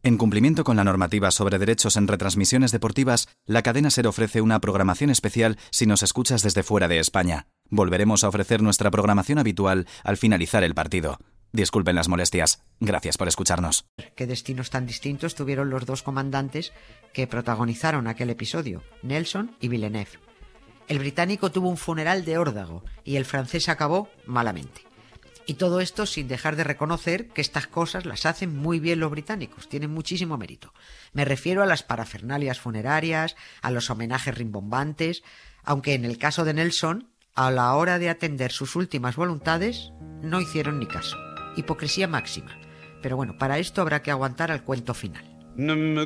En cumplimiento con la normativa sobre derechos en retransmisiones deportivas, la cadena SER ofrece una programación especial si nos escuchas desde fuera de España. Volveremos a ofrecer nuestra programación habitual al finalizar el partido. Disculpen las molestias. Gracias por escucharnos. ¿Qué destinos tan distintos tuvieron los dos comandantes que protagonizaron aquel episodio, Nelson y Villeneuve? El británico tuvo un funeral de órdago y el francés acabó malamente. Y todo esto sin dejar de reconocer que estas cosas las hacen muy bien los británicos, tienen muchísimo mérito. Me refiero a las parafernalias funerarias, a los homenajes rimbombantes, aunque en el caso de Nelson, a la hora de atender sus últimas voluntades, no hicieron ni caso. Hipocresía máxima. Pero bueno, para esto habrá que aguantar al cuento final.